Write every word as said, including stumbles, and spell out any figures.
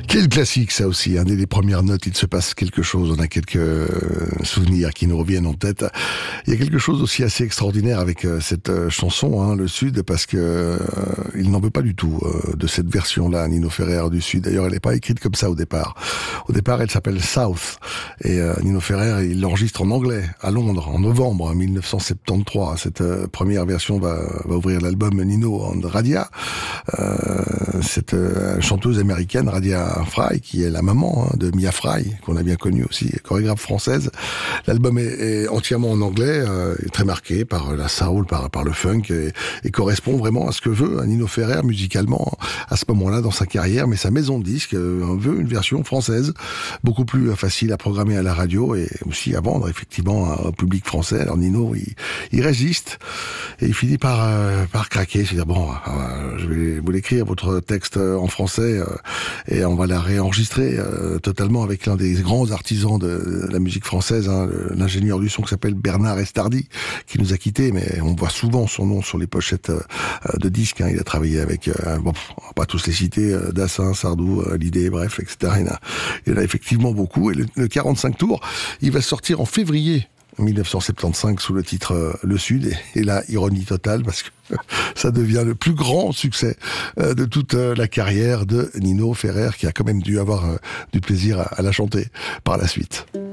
Quel classique ça aussi, hein. Dès les premières notes, il se passe quelque chose, on a quelques souvenirs qui nous reviennent en tête. Il y a quelque chose aussi assez extraordinaire avec cette chanson, hein, le Sud, parce que euh, il n'en veut pas du tout euh, de cette version-là, Nino Ferrer du Sud. D'ailleurs, elle n'est pas écrite comme ça au départ. Au départ, elle s'appelle South, et euh, Nino Ferrer, il l'enregistre en anglais, à Londres, en novembre mille neuf cent soixante-treize. Cette euh, première version va, va ouvrir l'album Nino and Radia. Euh, cette euh, chanteuse américaine, Radia Fry, qui est la maman hein, de Mia Fry, qu'on a bien connue aussi, chorégraphe française. L'album est, est entièrement en anglais, euh, est très marqué par la soul, par, par le funk, et, et correspond vraiment à ce que veut Nino Ferrer musicalement à ce moment-là dans sa carrière. Mais sa maison de disques euh, veut une version française, beaucoup plus facile à programmer à la radio et aussi à vendre effectivement au public français. Alors Nino, il, il résiste et il finit par, euh, par craquer, c'est-à-dire bon, euh, je vais vous l'écrire votre texte en français euh, et on va la réenregistrer euh, totalement avec l'un des grands artisans de la musique française, hein, l'ingénieur du son qui s'appelle Bernard Estardi, qui nous a quittés, mais on voit souvent son nom sur les pochettes euh, de disques. Hein. Il a travaillé avec, euh, bon, on va pas tous les citer, euh, Dassin, Sardou, euh, Hallyday, bref, et cetera. Il y en a, il y en a effectivement beaucoup. Et le, le quarante-cinq tours, il va sortir en février mille neuf cent soixante-quinze sous le titre euh, Le Sud, et, et là, ironie totale, parce que ça devient le plus grand succès euh, de toute euh, la carrière de Nino Ferrer, qui a quand même dû avoir euh, du plaisir à, à la chanter par la suite.